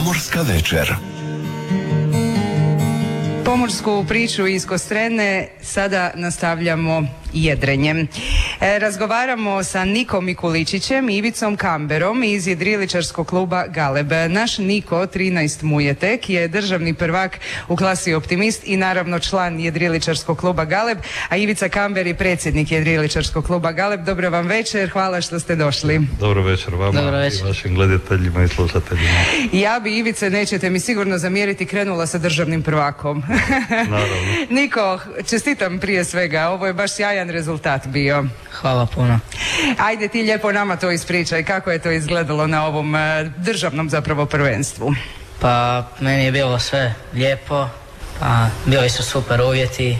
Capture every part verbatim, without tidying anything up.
Pomorska večer. Pomorsku priču iz Kostrene sada nastavljamo jedrenjem. E, razgovaramo sa Nikom Mikuličićem i Ivicom Kamberom iz jedriličarskog kluba Galeb. Naš Niko, trinaest mu je tek, je državni prvak u klasi Optimist i naravno član jedriličarskog kluba Galeb, a Ivica Kamber je predsjednik jedriličarskog kluba Galeb. Dobro vam večer, hvala što ste došli. Dobro večer vama. Dobro večer. I vašim gledateljima i slušateljima. Ja bi, Ivice, nećete mi sigurno zamjeriti, krenula sa državnim prvakom. Naravno. Niko, čestitam prije svega, ovo je baš sjajan rezultat bio. Hvala puno. Ajde ti lijepo nama to ispričaj, kako je to izgledalo na ovom uh, državnom zapravo prvenstvu? Pa meni je bilo sve lijepo, pa bili su super uvjeti.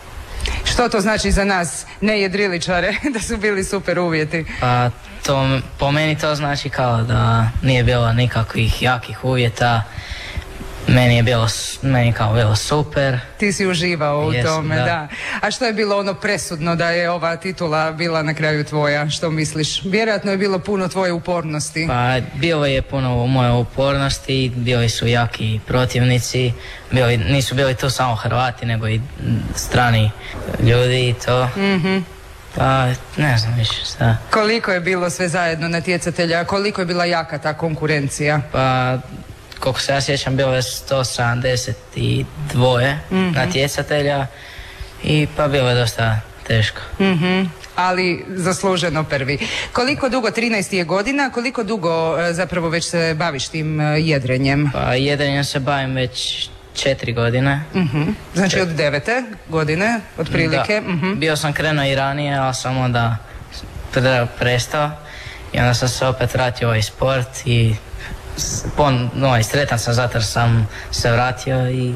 Što to znači za nas, ne jedriličare, da su bili super uvjeti? Pa to, po meni to znači kao da nije bilo nikakvih jakih uvjeta. Meni je bilo, meni kao bilo super. Ti si uživao u Jesu, tome, da. da. A što je bilo ono presudno da je ova titula bila na kraju tvoja? Što misliš? Vjerojatno je bilo puno tvoje upornosti. Pa bilo je puno moje upornosti, bili su jaki protivnici, bili, nisu bili tu samo Hrvati, nego i strani ljudi i to. Mm-hmm. Pa ne znam više šta. Koliko je bilo sve zajedno natjecatelja? Koliko je bila jaka ta konkurencija? Pa koliko se ja sjećam, bilo je sto sedamdeset dva mm-hmm. natjecatelja i pa bilo je dosta teško. Mm-hmm. Ali zasluženo prvi. Koliko dugo, trinaest je godina, koliko dugo zapravo već se baviš tim jedrenjem? Pa jedrenjem se bavim već četiri godine. Mm-hmm. Znači od devete godine, otprilike? Da, mm-hmm. bio sam krenuo i ranije, ali sam onda pre- prestao i onda sam se opet vratio u ovaj sport i Pon, no, sretan sam zato jer sam se vratio i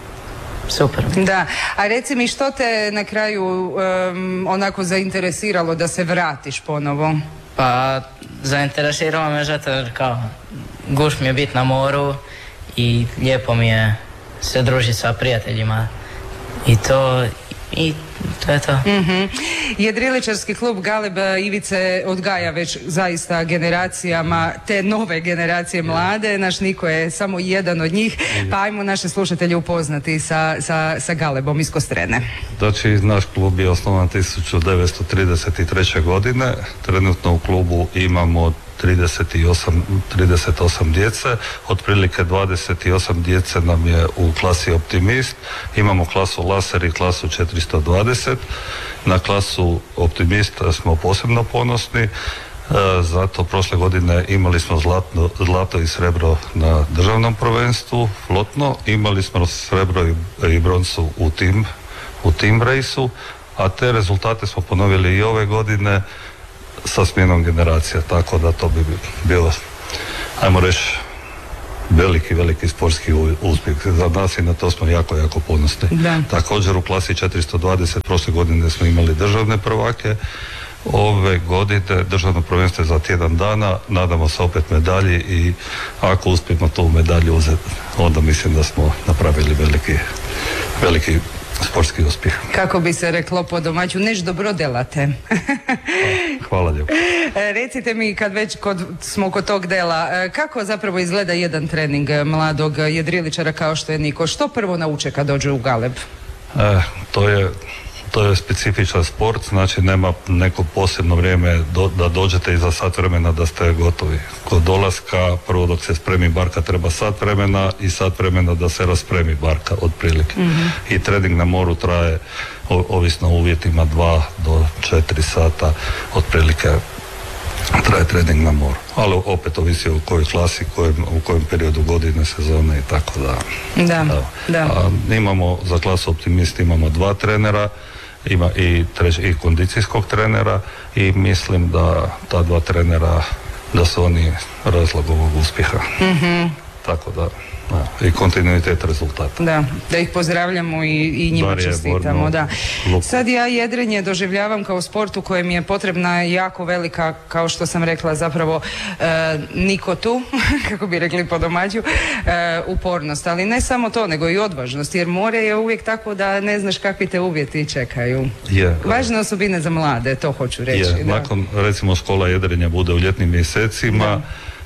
super. Da, a reci mi što te na kraju um, onako zainteresiralo da se vratiš ponovo? Pa zainteresiralo me zato jer kao gušt mi je biti na moru i lijepo mi je se družiti sa prijateljima i to i to je to. Mm-hmm. Jedriličarski klub Galeb Ivice odgaja već zaista generacijama, te nove generacije mlade. Naš Niko je samo jedan od njih, pa ajmo naše slušatelje upoznati sa, sa, sa Galebom iz Kostrene. Znači, naš klub je osnovan tisuću devetsto trideset treće godine. Trenutno u klubu imamo trideset osam, trideset osam djece, otprilike dvadeset osam djece nam je u klasi Optimist, imamo klasu Laser i klasu četiristo dvadeset. Na klasu Optimist smo posebno ponosni, e, zato prošle godine imali smo zlatno, zlato i srebro na državnom prvenstvu, flotno, imali smo srebro i, i broncu u tim, u tim rejsu, a te rezultate smo ponovili i ove godine sa smjenom generacija, tako da to bi bilo, ajmo reći, veliki, veliki sportski uspjeh za nas i na to smo jako, jako ponosni. Da. Također u klasi četiristo dvadeset prošle godine smo imali državne prvake, ove godine državno prvenstvo je za tjedan dana, nadamo se opet medalji i ako uspijemo tu medalju uzeti, onda mislim da smo napravili veliki, veliki sportski uspjeh. Kako bi se reklo po domaću, neš dobro delate. Hvala lijepo. Recite mi, kad već kod, smo kod tog dela, kako zapravo izgleda jedan trening mladog jedriličara kao što je Niko? Što prvo nauče kad dođe u Galeb? E, to je To je specifičan sport, znači nema neko posebno vrijeme do, da dođete i za sat vremena da ste gotovi. Kod dolaska, prvo dok se spremi barka treba sat vremena i sat vremena da se raspremi barka otprilike. Mm-hmm. I trening na moru traje, o, ovisno o uvjetima, dva do četiri sata otprilike traje trening na moru. Ali opet ovisi o kojoj klasi, kojem, u kojem periodu godine, sezone i tako da. Da, da. da. A, imamo, za klasu Optimist imamo dva trenera, ima i, treć, i kondicijskog trenera i mislim da ta dva trenera, da su oni razlog ovog uspjeha. Mm-hmm. Tako da, da, i kontinuitet rezultata. Da, da ih pozdravljamo i, i njima Darije, čestitamo. Borno, da. Lup. Sad ja jedrenje doživljavam kao sport u kojem je potrebna jako velika, kao što sam rekla, zapravo e, Niko tu, kako bi rekli po domaću, e, upornost. Ali ne samo to, nego i odvažnost, jer more je uvijek tako da ne znaš kakvi te uvjeti čekaju. Je. Važne osobine za mlade, to hoću reći. Je. Da. Nakon, recimo, škola jedrenja bude u ljetnim mjesecima,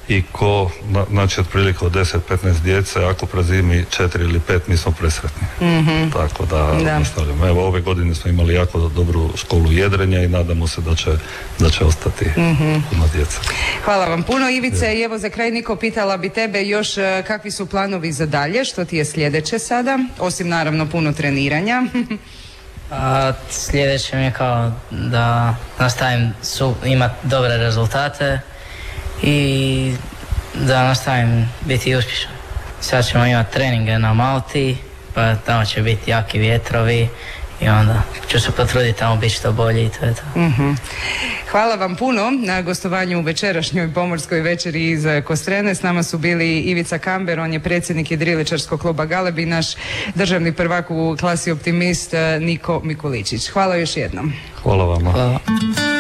i ko, na- znači otprilike od deset do petnaest djece, ako prezimi četiri ili pet, mi smo presretni. Mhm. Tako da, Da. nastavljamo. Evo, ove godine smo imali jako dobru školu jedrenja i nadamo se da će, da će ostati puno djece. Hvala vam puno, Ivice. I evo za kraj, Niko, pitala bi tebe još e, kakvi su planovi za dalje, što ti je sljedeće sada, osim naravno puno treniranja. A sljedeće mi je kao da nastavim su, imat dobre rezultate i da nastavim biti uspješan. Sad ćemo imati treninge na Malti, pa tamo će biti jaki vjetrovi i onda ću se potruditi tamo biti što bolji i to je to. Mhm. Hvala vam puno na gostovanju u večerašnjoj pomorskoj večeri iz Kostrene. S nama su bili Ivica Kamber, on je predsjednik jedriličarskog kluba Galeb, i naš državni prvak u klasi optimist Niko Mikuličić. Hvala još jednom. Hvala vama. Hvala.